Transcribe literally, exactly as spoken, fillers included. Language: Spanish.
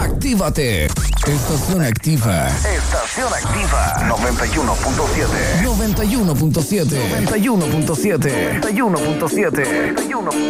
Actívate. Estación activa. Estación activa. noventa y uno punto siete. noventa y uno punto siete. noventa y uno punto siete. noventa y uno punto siete.